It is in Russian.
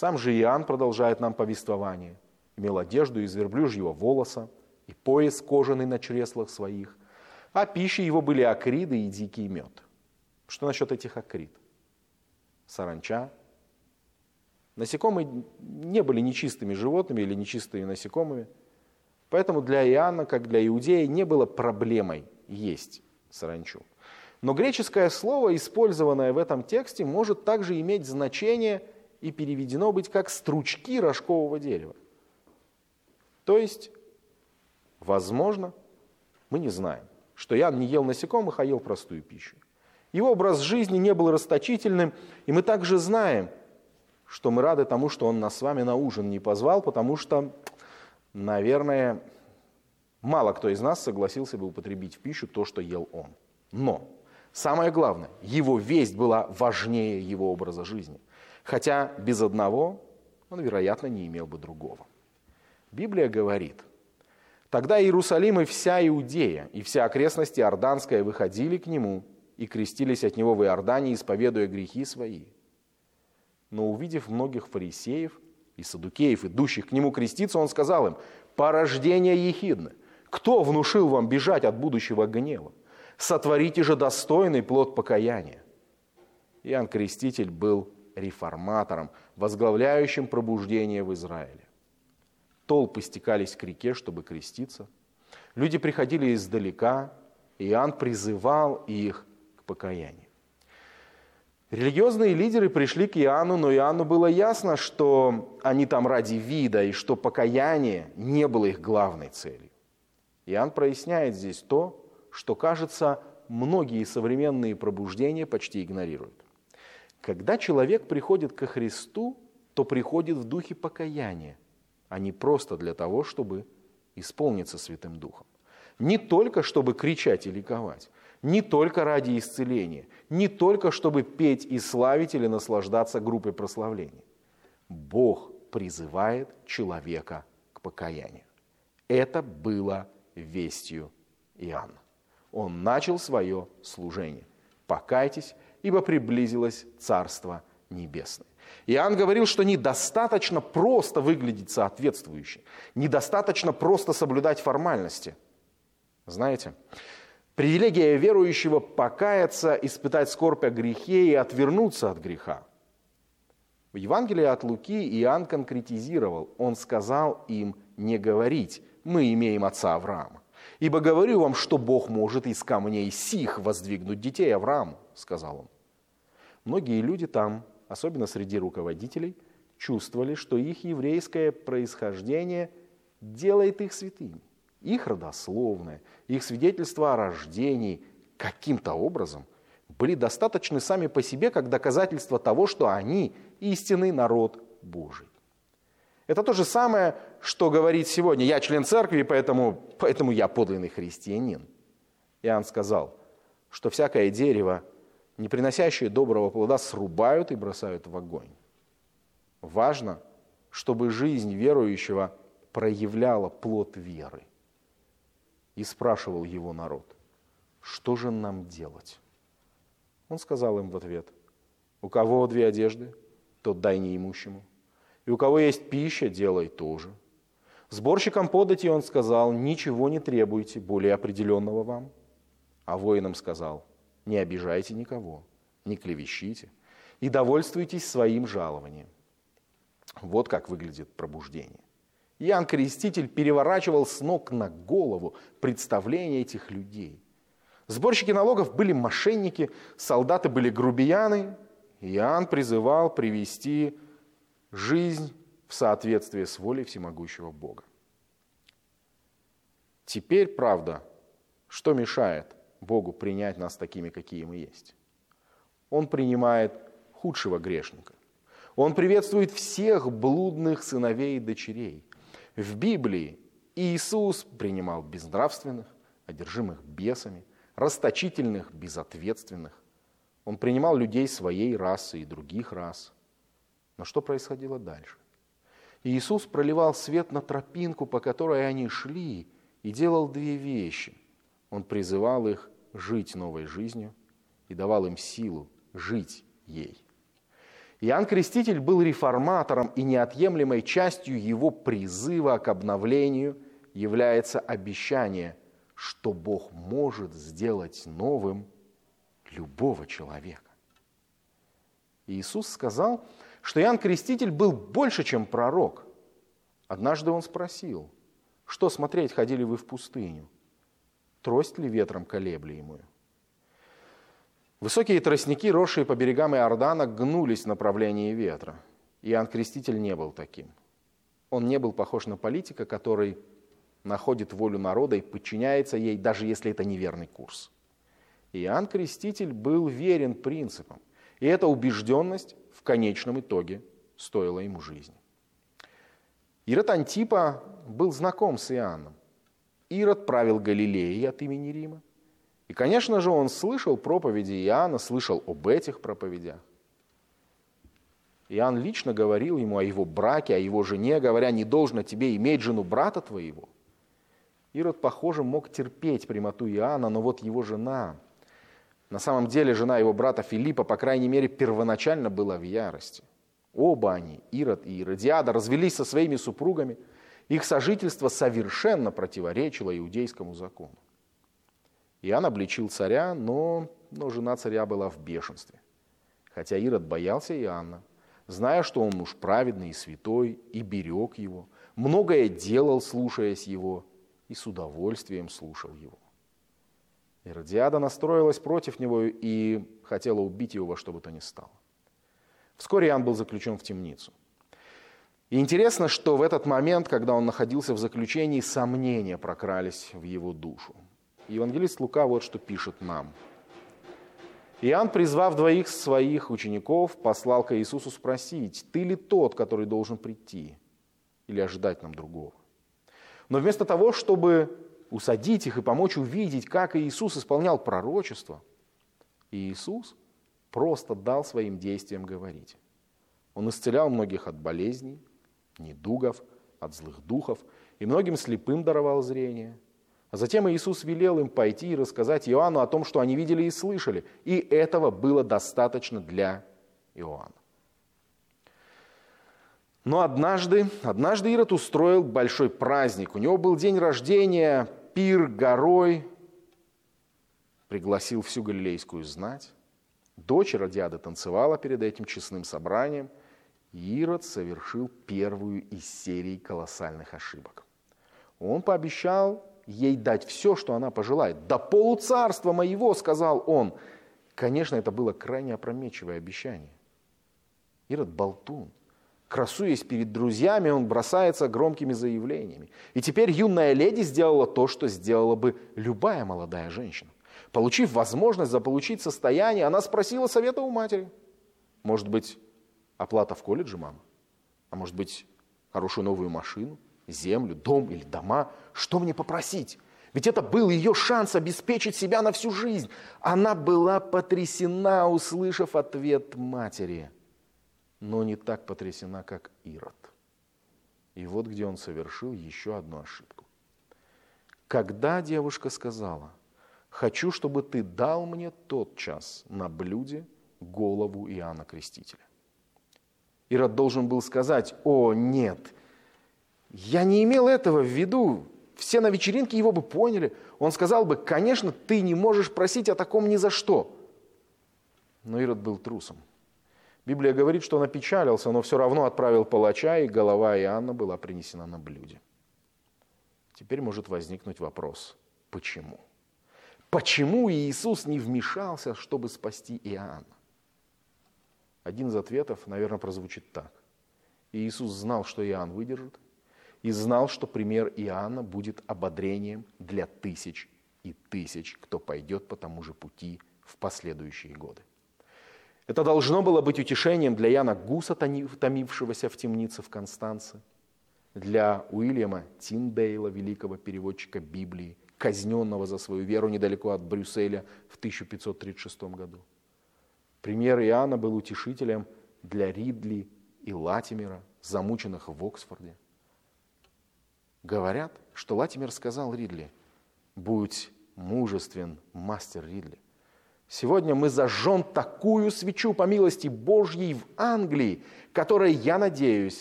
Сам же Иоанн продолжает нам повествование. Имел одежду из верблюжьего волоса и пояс кожаный на чреслах своих, а пищей его были акриды и дикий мед. Что насчет этих акрид? Саранча. Насекомые не были нечистыми животными или нечистыми насекомыми, поэтому для Иоанна, как для иудея, не было проблемой есть саранчу. Но греческое слово, использованное в этом тексте, может также иметь значение и переведено быть как стручки рожкового дерева. То есть, возможно, мы не знаем, что Иоанн не ел насекомых, а ел простую пищу. Его образ жизни не был расточительным, и мы также знаем, что мы рады тому, что он нас с вами на ужин не позвал, потому что, наверное, мало кто из нас согласился бы употребить в пищу то, что ел он. Но самое главное, его весть была важнее его образа жизни. Хотя без одного он, вероятно, не имел бы другого. Библия говорит: «Тогда Иерусалим и вся Иудея, и вся окрестность Иорданская выходили к нему и крестились от него в Иордане, исповедуя грехи свои. Но увидев многих фарисеев и саддукеев, идущих к нему креститься, он сказал им: порождение ехидны, кто внушил вам бежать от будущего гнева? Сотворите же достойный плод покаяния». Иоанн Креститель был реформатором, возглавляющим пробуждение в Израиле. Толпы стекались к реке, чтобы креститься. Люди приходили издалека, и Иоанн призывал их к покаянию. Религиозные лидеры пришли к Иоанну, но Иоанну было ясно, что они там ради вида, и что покаяние не было их главной целью. Иоанн проясняет здесь то, что, кажется, многие современные пробуждения почти игнорируют. Когда человек приходит ко Христу, то приходит в духе покаяния, а не просто для того, чтобы исполниться Святым Духом. Не только чтобы кричать и ликовать, не только ради исцеления, не только чтобы петь и славить или наслаждаться группой прославления. Бог призывает человека к покаянию. Это было вестью Иоанна. Он начал свое служение. «Покайтесь, ибо приблизилось Царство Небесное». Иоанн говорил, что недостаточно просто выглядеть соответствующе, недостаточно просто соблюдать формальности. Знаете, привилегия верующего покаяться, испытать скорбь о грехе и отвернуться от греха. В Евангелии от Луки Иоанн конкретизировал. Он сказал им не говорить: «Мы имеем отца Авраама». «Ибо говорю вам, что Бог может из камней сих воздвигнуть детей Аврааму», сказал он. Многие люди там, особенно среди руководителей, чувствовали, что их еврейское происхождение делает их святыми. Их родословное, их свидетельство о рождении каким-то образом были достаточны сами по себе как доказательство того, что они истинный народ Божий. Это то же самое, что говорит сегодня: «Я член церкви, поэтому я подлинный христианин». Иоанн сказал, что всякое дерево, не приносящее доброго плода, срубают и бросают в огонь. Важно, чтобы жизнь верующего проявляла плод веры. И спрашивал его народ: что же нам делать? Он сказал им в ответ: у кого 2 одежды, тот дай неимущему, и у кого есть пища, делай то же. Сборщикам подати он сказал: ничего не требуйте более определенного вам. А воинам сказал: не обижайте никого, не клевещите и довольствуйтесь своим жалованием. Вот как выглядит пробуждение. Иоанн Креститель переворачивал с ног на голову представления этих людей. Сборщики налогов были мошенники, солдаты были грубияны. Иоанн призывал привести жизнь в соответствие с волей всемогущего Бога. Теперь, правда, что мешает Богу принять нас такими, какие мы есть? Он принимает худшего грешника. Он приветствует всех блудных сыновей и дочерей. В Библии Иисус принимал безнравственных, одержимых бесами, расточительных, безответственных. Он принимал людей своей расы и других рас. Но что происходило дальше? Иисус проливал свет на тропинку, по которой они шли, и делал 2 вещи. Он призывал их жить новой жизнью и давал им силу жить ей. Иоанн Креститель был реформатором, и неотъемлемой частью его призыва к обновлению является обещание, что Бог может сделать новым любого человека. Иисус сказал, что Иоанн Креститель был больше, чем пророк. Однажды он спросил: что смотреть ходили вы в пустыню? Трость ли ветром колеблемую? Высокие тростники, росшие по берегам Иордана, гнулись в направлении ветра. Иоанн Креститель не был таким. Он не был похож на политика, который находит волю народа и подчиняется ей, даже если это неверный курс. Иоанн Креститель был верен принципам, и эта убежденность в конечном итоге стоила ему жизни. Ирод Антипа был знаком с Иоанном. Ирод правил Галилеей от имени Рима. И, конечно же, он слышал проповеди Иоанна, слышал об этих проповедях. Иоанн лично говорил ему о его браке, о его жене, говоря: «Не должно тебе иметь жену брата твоего». Ирод, похоже, мог терпеть прямоту Иоанна, но вот его жена, на самом деле жена его брата Филиппа, по крайней мере, первоначально была в ярости. Оба они, Ирод и Иродиада, развелись со своими супругами. Их сожительство совершенно противоречило иудейскому закону. Иоанн обличил царя, но жена царя была в бешенстве. Хотя Ирод боялся Иоанна, зная, что он муж праведный и святой, и берег его, многое делал, слушаясь его, и с удовольствием слушал его. Иродиада настроилась против него и хотела убить его во что бы то ни стало. Вскоре Иоанн был заключен в темницу. И интересно, что в этот момент, когда он находился в заключении, сомнения прокрались в его душу. Евангелист Лука вот что пишет нам. Иоанн, призвав двоих своих учеников, послал к Иисусу спросить: «Ты ли тот, который должен прийти, или ожидать нам другого?» Но вместо того, чтобы усадить их и помочь увидеть, как Иисус исполнял пророчество, Иисус просто дал своим действиям говорить. Он исцелял многих от болезней, недугов, от злых духов, и многим слепым даровал зрение. А затем Иисус велел им пойти и рассказать Иоанну о том, что они видели и слышали, и этого было достаточно для Иоанна. Но однажды Ирод устроил большой праздник. У него был день рождения, пир горой, пригласил всю галилейскую знать. Дочь Иродиады танцевала перед этим честным собранием. Ирод совершил первую из серии колоссальных ошибок. Он пообещал ей дать все, что она пожелает. «До полуцарства моего», — сказал он. Конечно, это было крайне опрометчивое обещание. Ирод болтун. Красуясь перед друзьями, он бросается громкими заявлениями. И теперь юная леди сделала то, что сделала бы любая молодая женщина. Получив возможность заполучить состояние, она спросила совета у матери. Может быть, оплата в колледже, мама? А может быть, хорошую новую машину, землю, дом или дома? Что мне попросить? Ведь это был ее шанс обеспечить себя на всю жизнь. Она была потрясена, услышав ответ матери, но не так потрясена, как Ирод. И вот где он совершил еще одну ошибку. Когда девушка сказала: «Хочу, чтобы ты дал мне тотчас на блюде голову Иоанна Крестителя». Ирод должен был сказать: «О, нет, я не имел этого в виду». Все на вечеринке его бы поняли. Он сказал бы: «Конечно, ты не можешь просить о таком ни за что». Но Ирод был трусом. Библия говорит, что он опечалился, но все равно отправил палача, и голова Иоанна была принесена на блюде. Теперь может возникнуть вопрос: почему? Почему Иисус не вмешался, чтобы спасти Иоанна? Один из ответов, наверное, прозвучит так. Иисус знал, что Иоанн выдержит, и знал, что пример Иоанна будет ободрением для тысяч и тысяч, кто пойдет по тому же пути в последующие годы. Это должно было быть утешением для Яна Гуса, томившегося в темнице в Констанце, для Уильяма Тиндейла, великого переводчика Библии, казненного за свою веру недалеко от Брюсселя в 1536 году. Пример Иоанна был утешителем для Ридли и Латимера, замученных в Оксфорде. Говорят, что Латимер сказал Ридли: «Будь мужествен, мастер Ридли. Сегодня мы зажжем такую свечу по милости Божьей в Англии, которая, я надеюсь,